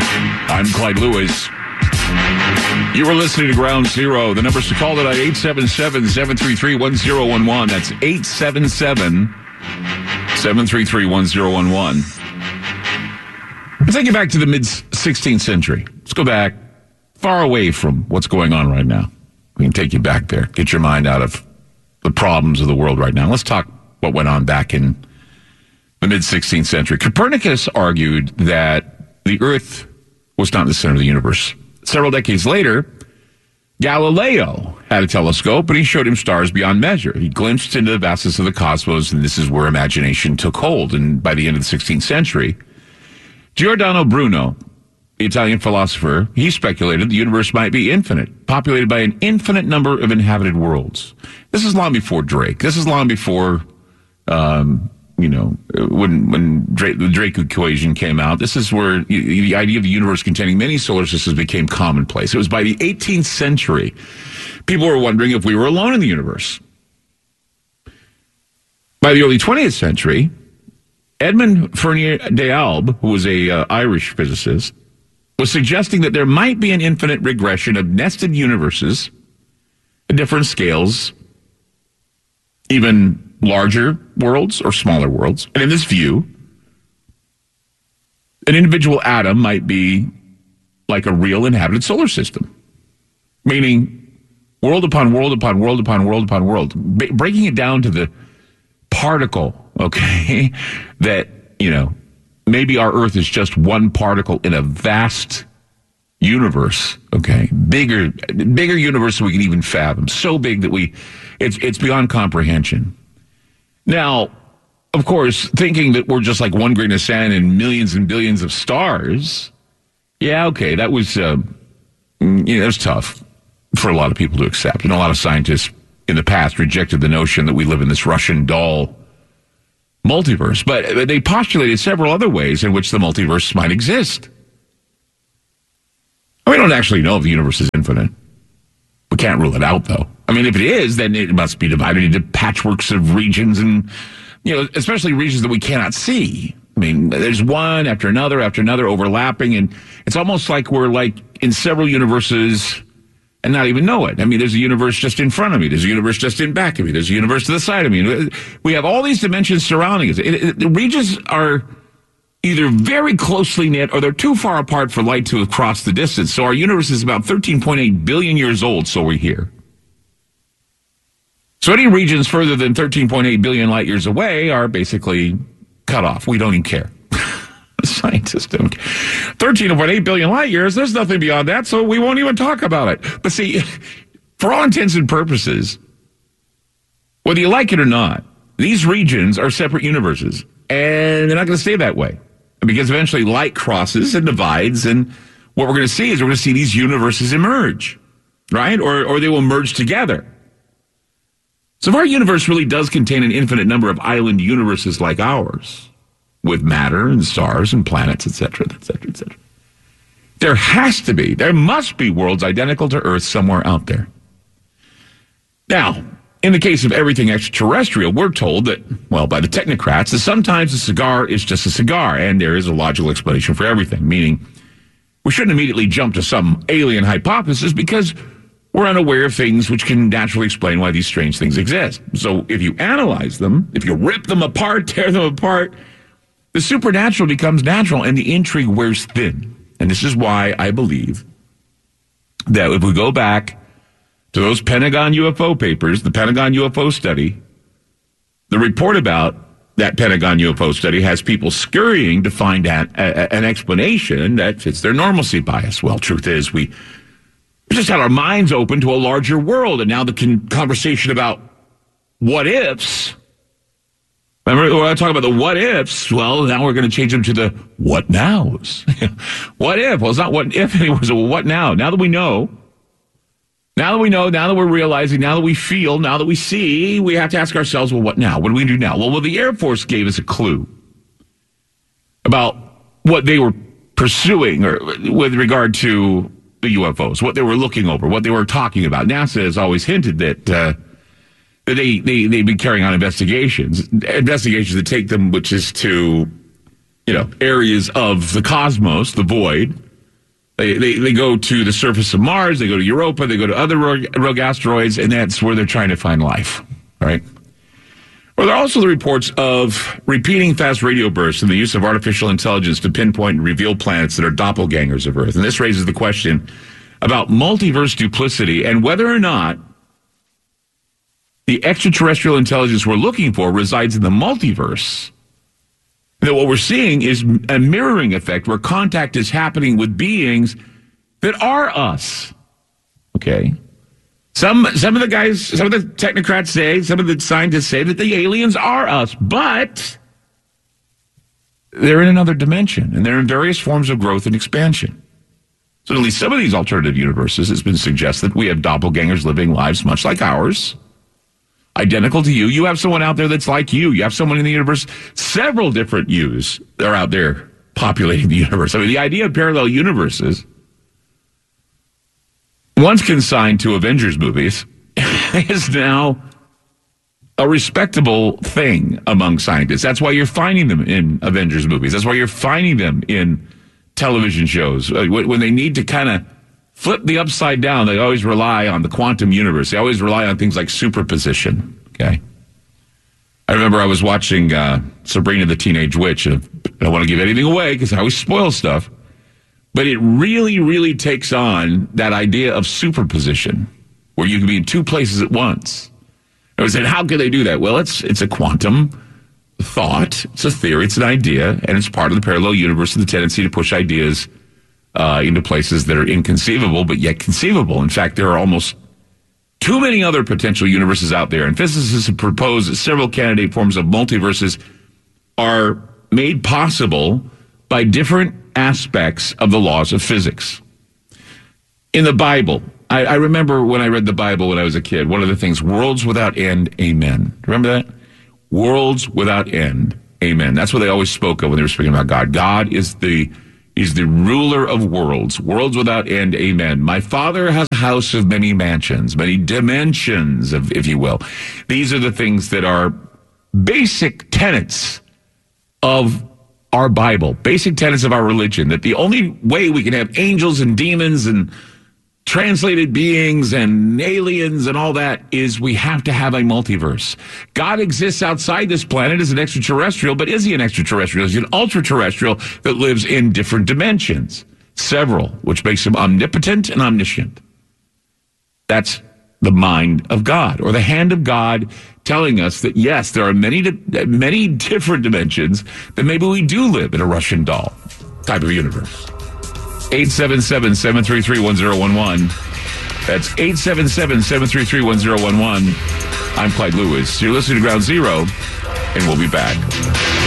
I'm Clyde Lewis. You were listening to Ground Zero. The numbers to call tonight, 877-733-1011. That's 877-733-1011. Let's take you back to the mid-16th century. Let's go back far away from what's going on right now. We can take you back there. Get your mind out of the problems of the world right now. Let's talk what went on back in the mid-16th century. Copernicus argued that the Earth was not the center of the universe. Several decades later, Galileo had a telescope, and he showed him stars beyond measure. He glimpsed into the vastness of the cosmos, and this is where imagination took hold. And by the end of the 16th century, Giordano Bruno, the Italian philosopher, he speculated the universe might be infinite, populated by an infinite number of inhabited worlds. This is long before Drake. This is long before, when the Drake equation came out. This is where the idea of the universe containing many solar systems became commonplace. It was by the 18th century. People were wondering if we were alone in the universe. By the early 20th century, Edmond Fournier d'Albe, who was a Irish physicist, was suggesting that there might be an infinite regression of nested universes at different scales, even larger worlds or smaller worlds. And in this view, an individual atom might be like a real inhabited solar system, meaning world upon world upon world upon world upon world, breaking it down to the particle, okay, that, maybe our Earth is just one particle in a vast universe, okay, bigger universe than we can even fathom, so big that it's beyond comprehension. Now, of course, thinking that we're just like one grain of sand in millions and billions of stars, yeah, okay, that was it was tough for a lot of people to accept, and a lot of scientists in the past rejected the notion that we live in this Russian doll multiverse, but they postulated several other ways in which the multiverse might exist. We don't actually know if the universe is infinite. We can't rule it out, though. I mean, if it is, then it must be divided into patchworks of regions and, especially regions that we cannot see. I mean, there's one after another overlapping, and it's almost like we're like in several universes and not even know it. I mean, there's a universe just in front of me. There's a universe just in back of me. There's a universe to the side of me. We have all these dimensions surrounding us. The regions are either very closely knit or they're too far apart for light to cross the distance. So our universe is about 13.8 billion years old, so we're here. So any regions further than 13.8 billion light years away are basically cut off. We don't even care. Scientists don't care. 13.8 billion light years, there's nothing beyond that, so we won't even talk about it. But see, for all intents and purposes, whether you like it or not, these regions are separate universes, and they're not going to stay that way. Because eventually light crosses and divides, and what we're going to see is we're going to see these universes emerge, right? Or they will merge together. So if our universe really does contain an infinite number of island universes like ours, with matter and stars and planets, etc., etc., etc., there must be worlds identical to Earth somewhere out there. Now, in the case of everything extraterrestrial, we're told that, by the technocrats, that sometimes a cigar is just a cigar, and there is a logical explanation for everything, meaning we shouldn't immediately jump to some alien hypothesis because we're unaware of things which can naturally explain why these strange things exist. So if you analyze them, if you rip them apart, tear them apart, the supernatural becomes natural, and the intrigue wears thin. And this is why I believe that if we go back to those Pentagon UFO papers, the Pentagon UFO study, the report about that Pentagon UFO study has people scurrying to find an explanation that fits their normalcy bias. Well, truth is, we just had our minds open to a larger world, and now the conversation about what ifs. Remember, when I talk about the what ifs, well, now we're going to change them to the what nows. What if? Well, it's not what if anymore, it's a what now. Now that we know, now that we're realizing, now that we feel, now that we see, we have to ask ourselves, well, what now? What do we do now? Well, the Air Force gave us a clue about what they were pursuing or with regard to the UFOs, what they were looking over, what they were talking about. NASA has always hinted that they've been carrying on investigations that take them, which is to, areas of the cosmos, the void, They go to the surface of Mars, they go to Europa, they go to other rogue asteroids, and that's where they're trying to find life, right? Well, there are also the reports of repeating fast radio bursts and the use of artificial intelligence to pinpoint and reveal planets that are doppelgangers of Earth. And this raises the question about multiverse duplicity and whether or not the extraterrestrial intelligence we're looking for resides in the multiverse. That what we're seeing is a mirroring effect where contact is happening with beings that are us. Okay. Some of the guys, some of the technocrats say, some of the scientists say that the aliens are us, but they're in another dimension and they're in various forms of growth and expansion. So at least some of these alternative universes, it's been suggested we have doppelgangers living lives much like ours. Identical to you. You have someone out there that's like you. You have someone in the universe. Several different yous are out there populating the universe. I mean, the idea of parallel universes, once consigned to Avengers movies, is now a respectable thing among scientists. That's why you're finding them in Avengers movies. That's why you're finding them in television shows. When they need to kind of flip the upside down, they always rely on the quantum universe. They always rely on things like superposition, okay? I remember I was watching Sabrina the Teenage Witch, and I don't want to give anything away because I always spoil stuff, but it really, really takes on that idea of superposition, where you can be in two places at once. I was saying, how can they do that? Well, it's a quantum thought, it's a theory, it's an idea, and it's part of the parallel universe and the tendency to push ideas into places that are inconceivable, but yet conceivable. In fact, there are almost too many other potential universes out there, and physicists have proposed that several candidate forms of multiverses are made possible by different aspects of the laws of physics. In the Bible, I remember when I read the Bible when I was a kid, one of the things, worlds without end, amen. Remember that? Worlds without end, amen. That's what they always spoke of when they were speaking about God. God is the ruler of worlds, worlds without end, amen. My Father has a house of many mansions, many dimensions, if you will. These are the things that are basic tenets of our Bible, basic tenets of our religion, that the only way we can have angels and demons and translated beings and aliens and all that is we have to have a multiverse. God exists outside this planet as an extraterrestrial, but is he an extraterrestrial? Is he an ultra-terrestrial that lives in different dimensions? Several, which makes him omnipotent and omniscient. That's the mind of God, or the hand of God telling us that, yes, there are many different dimensions, that maybe we do live in a Russian doll type of universe. 877-733-1011. That's 877-733-1011. I'm Clyde Lewis. You're listening to Ground Zero, and we'll be back.